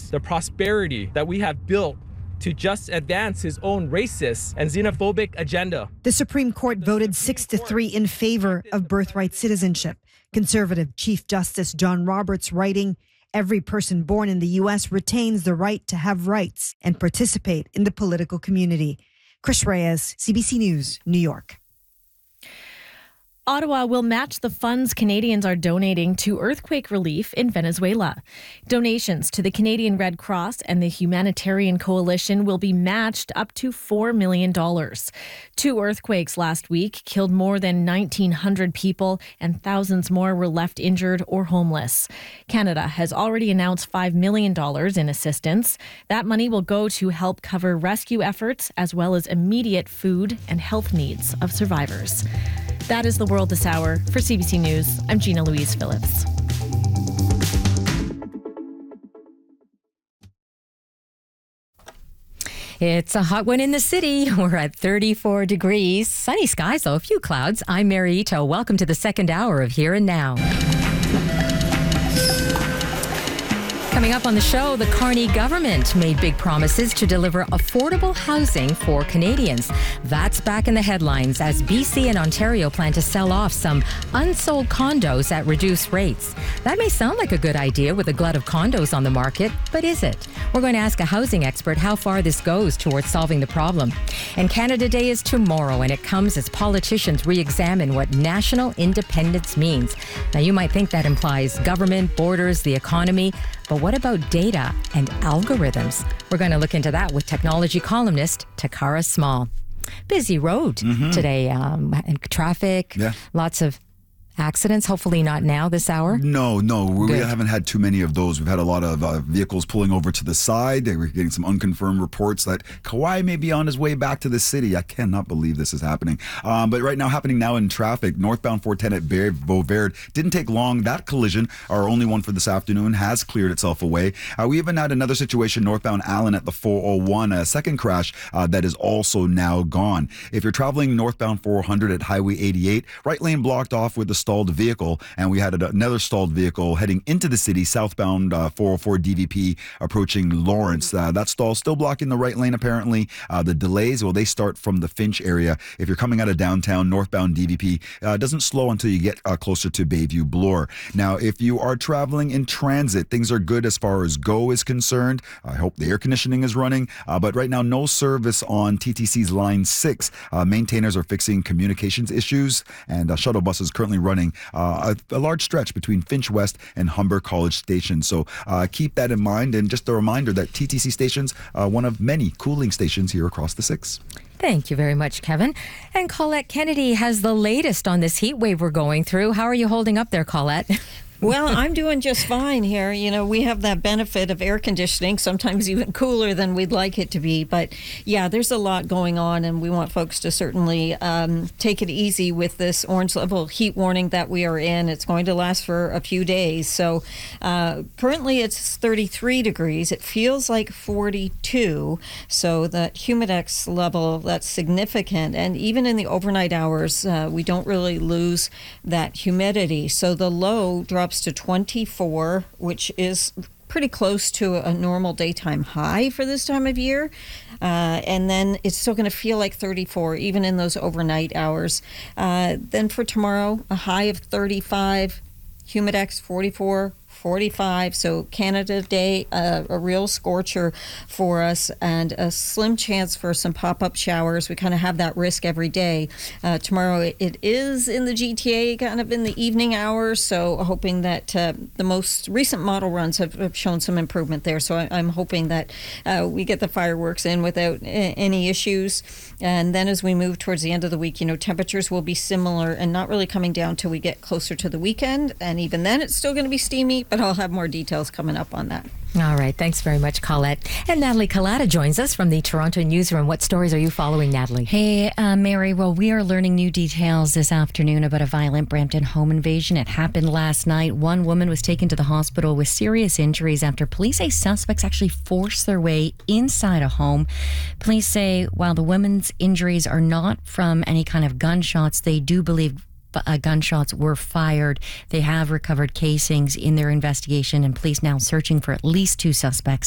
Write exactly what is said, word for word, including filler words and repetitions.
the prosperity that we have built to just advance his own racist and xenophobic agenda. The Supreme Court voted six to three in favor of birthright citizenship. Conservative Chief Justice John Roberts writing, "Every person born in the U S retains the right to have rights and participate in the political community." Chris Reyes, C B C News, New York. Ottawa will match the funds Canadians are donating to earthquake relief in Venezuela. Donations to the Canadian Red Cross and the Humanitarian Coalition will be matched up to four million dollars. Two earthquakes last week killed more than nineteen hundred people, and thousands more were left injured or homeless. Canada has already announced five million dollars in assistance. That money will go to help cover rescue efforts as well as immediate food and health needs of survivors. That is the world this hour. For C B C News, I'm Gina Louise Phillips. It's a hot one in the city. We're at thirty-four degrees. Sunny skies, though, a few clouds. I'm Mary Ito. Welcome to the second hour of Here and Now. Coming up on the show, the Carney government made big promises to deliver affordable housing for Canadians. That's back in the headlines as B C and Ontario plan to sell off some unsold condos at reduced rates. That may sound like a good idea with a glut of condos on the market, but is it? We're going to ask a housing expert how far this goes towards solving the problem. And Canada Day is tomorrow, and it comes as politicians re-examine what national independence means. Now, you might think that implies government, borders, the economy, but what about data and algorithms? We're going to look into that with technology columnist Takara Small. Busy road mm-hmm. today, um, and traffic, yeah. Lots of accidents, hopefully not now this hour. No, no, we Good. haven't had too many of those. We've had a lot of uh, vehicles pulling over to the side. We're getting some unconfirmed reports that Kawhi may be on his way back to the city. I cannot believe this is happening. Um, but right now, happening now in traffic, northbound four ten at Beauvert. Didn't take long. That collision, our only one for this afternoon, has cleared itself away. Uh, we even had another situation northbound Allen at the four oh one, a second crash uh, that is also now gone. If you're traveling northbound four hundred at Highway eighty-eight, right lane blocked off with the stalled vehicle, and we had another stalled vehicle heading into the city, southbound uh, four oh four D V P approaching Lawrence. Uh, that stall still blocking the right lane, apparently. Uh, the delays, well, they start from the Finch area. If you're coming out of downtown, northbound D V P uh, doesn't slow until you get uh, closer to Bayview Bloor. Now, if you are traveling in transit, things are good as far as GO is concerned. I hope the air conditioning is running, uh, but right now, no service on T T C's Line six. Uh, maintainers are fixing communications issues, and uh, shuttle buses currently running Uh, a, a large stretch between Finch West and Humber College Station. So uh, keep that in mind. And just a reminder that T T C stations are one of many cooling stations here across the six. Thank you very much, Kevin. And Colette Kennedy has the latest on this heat wave we're going through. How are you holding up there, Colette? Well, I'm doing just fine here. You know, we have that benefit of air conditioning, sometimes even cooler than we'd like it to be. But yeah, there's a lot going on, and we want folks to certainly um, take it easy with this orange level heat warning that we are in. It's going to last for a few days. So uh, currently it's thirty-three degrees. It feels like forty-two. So the humidex level, that's significant. And even in the overnight hours, uh, we don't really lose that humidity. So the low drops to twenty-four, which is pretty close to a normal daytime high for this time of year. Uh, and then it's still going to feel like thirty-four, even in those overnight hours. Uh, then for tomorrow, a high of thirty-five, humidex forty-four, forty-five. So Canada Day, uh, a real scorcher for us, and a slim chance for some pop-up showers. We kind of have that risk every day. Uh, tomorrow it, it is in the G T A, kind of in the evening hours, so hoping that uh, the most recent model runs have, have shown some improvement there. So I, I'm hoping that uh, we get the fireworks in without a- any issues. And then as we move towards the end of the week, you know, temperatures will be similar and not really coming down till we get closer to the weekend. And even then it's still going to be steamy, but I'll have more details coming up on that. All right. Thanks very much, Colette. And Natalie Collada joins us from the Toronto Newsroom. What stories are you following, Natalie? Hey, uh, Mary. Well, we are learning new details this afternoon about a violent Brampton home invasion. It happened last night. One woman was taken to the hospital with serious injuries after police say suspects actually forced their way inside a home. Police say while the woman's injuries are not from any kind of gunshots, they do believe Uh, gunshots were fired. They have recovered casings in their investigation, and police now searching for at least two suspects